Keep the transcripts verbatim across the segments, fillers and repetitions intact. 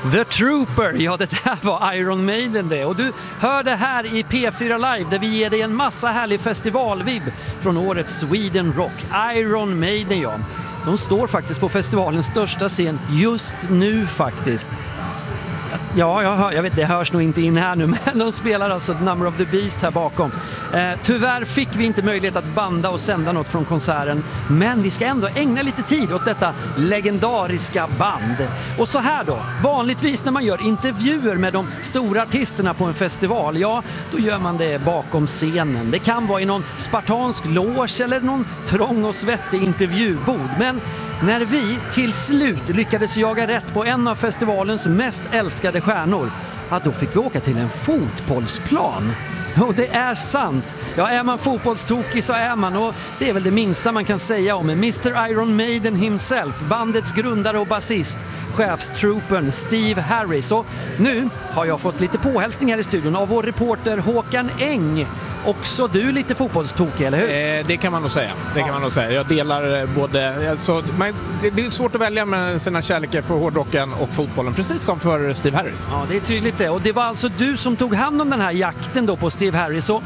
The Trooper, ja det där var Iron Maiden det. Och du hör det här i P fyra Live där vi ger dig en massa härlig festivalvibb från årets Sweden Rock. Iron Maiden, ja. De står faktiskt på festivalens största scen just nu faktiskt. Ja, jag, hör, jag vet, det hörs nog inte in här nu, men de spelar alltså Number of the Beast här bakom. Eh, tyvärr fick vi inte möjlighet att banda och sända något från konserten, men vi ska ändå ägna lite tid åt detta legendariska band. Och så här då, vanligtvis när man gör intervjuer med de stora artisterna på en festival, ja, då gör man det bakom scenen. Det kan vara i någon spartansk loge eller någon trång och svettig intervjubod, men när vi till slut lyckades jaga rätt på en av festivalens mest älskade stjärnor, ja, då fick vi åka till en fotbollsplan. Och det är sant. Ja, är man fotbollstokig så är man, och det är väl det minsta man kan säga om mister Iron Maiden himself, bandets grundare och basist, chefstroopen Steve Harris. Och nu har jag fått lite påhälsningar i studion av vår reporter Håkan Eng. Också du lite fotbollstokig, eller hur? Eh, det kan man nog säga. Det ja. kan man nog säga. Jag delar både... Alltså, man, det är svårt att välja med sina kärlekar för hårdrocken och fotbollen, precis som för Steve Harris. Ja, det är tydligt det. Och det var alltså du som tog hand om den här jakten då på Steve Harris. Och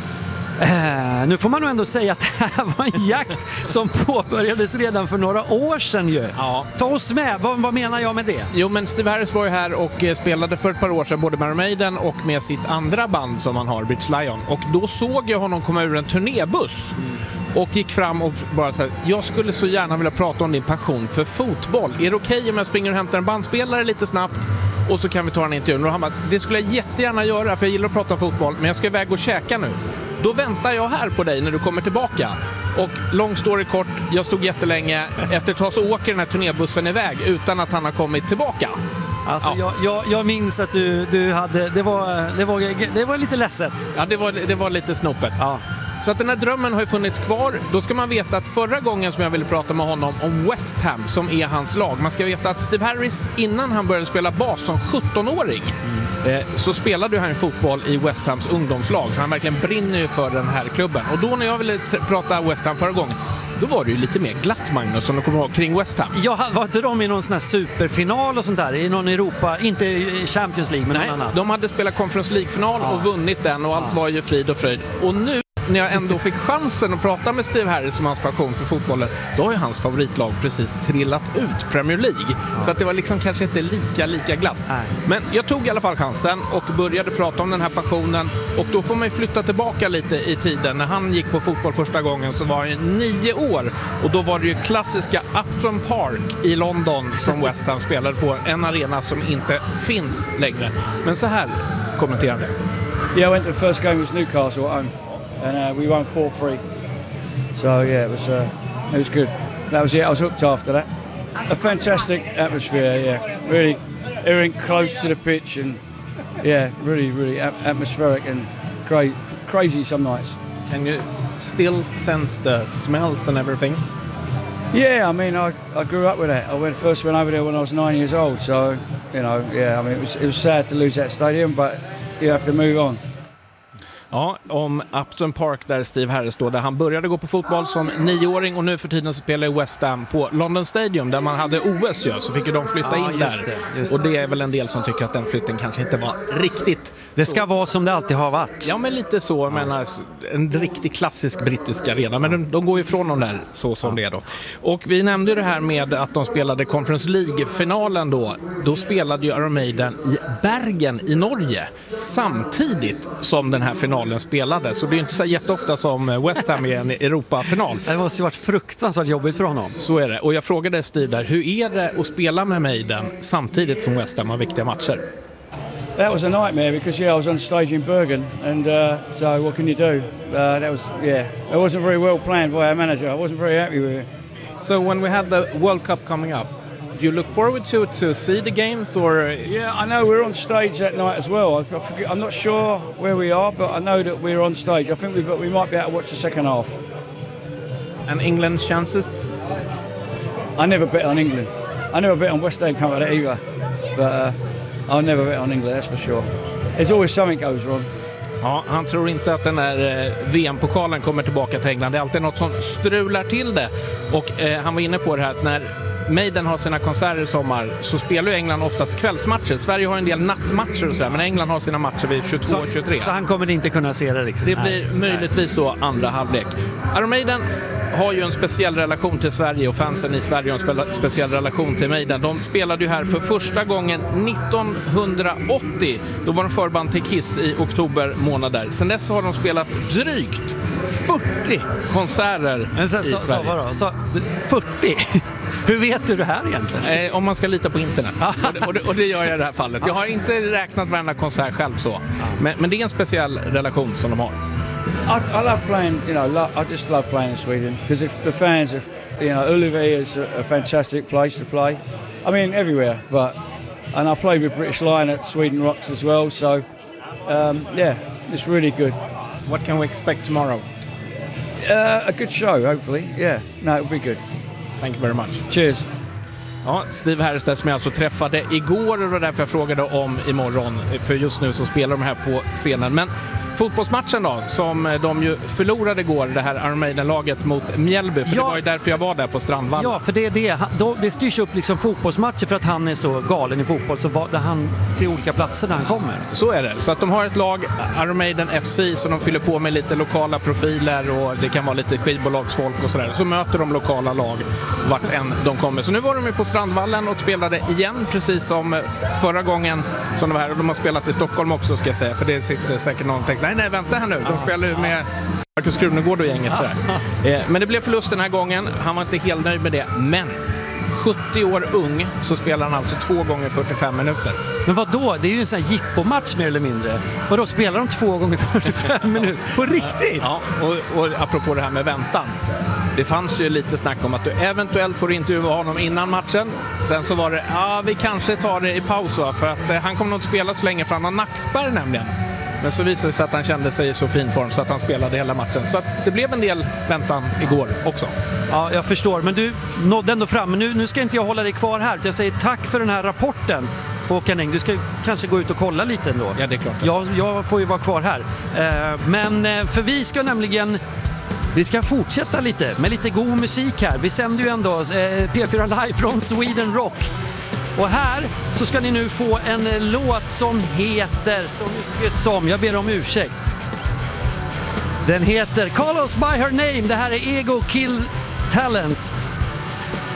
Uh, nu får man nog ändå säga att det här var en jakt som påbörjades redan för några år sedan ju. Ja. Ta oss med, vad, vad menar jag med det? Jo, men Steve Harris var ju här och spelade för ett par år sedan både med Iron Maiden och med sitt andra band som han har, British Lion. Och då såg jag honom komma ur en turnébuss mm. och gick fram och bara sa: jag skulle så gärna vilja prata om din passion för fotboll. Är det okej okay om jag springer och hämtar en bandspelare lite snabbt och så kan vi ta en intervju? Och han bara: det skulle jag jättegärna göra för jag gillar att prata om fotboll, men jag ska iväg och käka nu. Då väntar jag här på dig när du kommer tillbaka. Och lång story kort, jag stod jättelänge. Efter ett tag så åker den här turnébussen iväg utan att han har kommit tillbaka. Alltså ja. jag, jag, jag minns att du, du hade, det var, det var, det var lite ledset. Ja, det var, det var lite snopet. Ja. Så att den här drömmen har ju funnits kvar. Då ska man veta att förra gången som jag ville prata med honom om West Ham, som är hans lag. Man ska veta att Steve Harris, innan han började spela bas som sjuttonåring, mm. eh, så spelade han fotboll i West Hams ungdomslag. Så han verkligen brinner ju för den här klubben. Och då när jag ville t- prata West Ham förra gången, då var det ju lite mer glatt, Magnus, som du kommer ihåg, kring West Ham. Ja, var inte de i någon sån här superfinal och sånt där? I någon Europa, inte i Champions League, men Nej, någon annan. De hade spelat Conference League-final ja. och vunnit den, och allt ja. var ju frid och fröjd. Och nu, när jag ändå fick chansen att prata med Steve Harris om hans passion för fotbollen, då har ju hans favoritlag precis trillat ut, Premier League. Ja. Så att det var liksom kanske inte lika, lika glatt. Nej. Men jag tog i alla fall chansen och började prata om den här passionen. Och då får man ju flytta tillbaka lite i tiden. När han gick på fotboll första gången så var han nio år. Och då var det ju klassiska Upton Park i London som West Ham spelade på. En arena som inte finns längre. Men så här kommenterar det. Yeah, I went to the first game was Newcastle at home. And uh, we won four three. So yeah, it was uh, it was good. That was it. I was hooked after that. A fantastic atmosphere. Yeah, really, everything close to the pitch, and yeah, really, really ap- atmospheric and cra- crazy some nights. Can you still sense the smells and everything? Yeah, I mean, I, I grew up with that. I went first went over there when I was nine years old. So you know, yeah, I mean, it was it was sad to lose that stadium, but you have to move on. Ja, om Upton Park där Steve Harris då, där han började gå på fotboll som nioåring och nu för tiden så spelar i West Ham på London Stadium där man hade O S ju, så fick ju de flytta ja, in där. Det, just och det är väl en del som tycker att den flytten kanske inte var riktigt. Det ska så vara som det alltid har varit. Ja, men lite så, ja. menar, en riktig klassisk brittisk arena, men de, de går ju ifrån dem där så som ja. det är då. Och vi nämnde det här med att de spelade Conference League-finalen då. Då spelade ju Iron Maiden i Bergen i Norge samtidigt som den här finalen spelade, så det är inte så jätteofta som West Ham är en Europa-final. Det måste ha varit fruktansvärt jobbigt för honom. Så är det, och jag frågade Steve där, hur är det att spela med Maiden samtidigt som West Ham har viktiga matcher? That was a nightmare because yeah, I was on stage in Bergen, and uh, so what can you do? Uh, that was yeah, it wasn't very well planned by our manager. I wasn't very happy with it. So when we had the World Cup coming up, do you look forward to to see the games, or? Yeah, I know we're on stage that night as well. I, I forget, I'm not sure where we are, but I know that we're on stage. I think we we might be able to watch the second half. And England's chances? I never bet on England. I never bet on West Ham coming out either, but uh, I'll never bet on England, that's for sure. There's always something goes wrong. Ja, han tror inte att den här eh, V M-pokalen kommer tillbaka till England. Det är alltid något som strular till det. Och eh, han var inne på det här att när Maiden har sina konserter i sommar så spelar ju England oftast kvällsmatcher. Sverige har en del nattmatcher och sådär, men England har sina matcher vid tjugotvå och tjugotre. Så han kommer inte kunna se det liksom. Det blir Nej. möjligtvis då andra halvlek. Iron Maiden har ju en speciell relation till Sverige och fansen i Sverige har en speciell relation till Maiden. De spelade ju här för första gången nittonhundraåttio. Då var de förband till Kiss i oktober månader. Sen dess har de spelat drygt fyrtio konserter Men så, i så, Sverige. Så, vadå? Så, fyrtio? Hur vet du det här egentligen? Eh, om man ska lita på internet. och, det, och, det, och det gör jag i det här fallet. Jag har inte räknat varenda konsert själv så. Men, men det är en speciell relation som de har. I, I love playing, you know, lo- I just love playing in Sweden because the fans, are, you know, Ullevi is a, a fantastic place to play. I mean, everywhere, but, and I play with British Lion at Sweden Rocks as well, so, um, yeah, it's really good. What can we expect tomorrow? Uh, a good show, hopefully, yeah. No, it'll be good. Thank you very much. Cheers. Ja, Steve Harris som jag alltså träffade igår och det var därför jag frågade om imorgon. För just nu så spelar de här på scenen. Men fotbollsmatchen då, som de ju förlorade igår, det här Iron Maiden-laget mot Mjällby. För Ja. det var ju därför jag var där på Strandvallen. Ja, för det är det. Han- då- Det styrs upp liksom fotbollsmatcher för att han är så galen i fotboll så var han till olika platser när han kommer. Så är det. Så att de har ett lag, Iron Maiden F C, som de fyller på med lite lokala profiler och det kan vara lite skivbolagsfolk och sådär. Så möter de lokala lag vart än de kommer. Så nu var de ju på Strandvallen och spelade igen, precis som förra gången som de var här. Och de har spelat i Stockholm också, ska jag säga. För det sitter säkert någon och tänker, nej, nej, vänta här nu. De spelar ju med Marcus Krunegård och gänget. Sådär. Eh, Men det blev förlust den här gången. Han var inte helt nöjd med det. Men sjuttio år ung så spelar han alltså två gånger fyrtiofem minuter. Men vad då? Det är ju en sån här jippomatch mer eller mindre. Vad då spelar de två gånger fyrtiofem minuter? På riktigt? Ja, och, och apropå det här med väntan. Det fanns ju lite snack om att du eventuellt får intervjua honom innan matchen. Sen så var det, ja vi kanske tar det i paus va, för att eh, han kommer nog inte spela så länge för han har nackspärr nämligen. Men så visade det sig att han kände sig i så fin form så att han spelade hela matchen. Så att det blev en del väntan igår också. Ja, jag förstår. Men du nådde ändå fram. Men nu, nu ska inte jag hålla dig kvar här. Jag säger tack för den här rapporten. Håkan Eng, du ska kanske gå ut och kolla lite ändå. Ja, det är klart. Jag, jag får ju vara kvar här. Eh, men eh, för vi ska nämligen... Vi ska fortsätta lite med lite god musik här. Vi sänder ju ändå eh, P fyra Live från Sweden Rock. Och här så ska ni nu få en eh, låt som heter så mycket som, jag ber om ursäkt. Den heter Call Us By Her Name. Det här är Ego Kill Talent.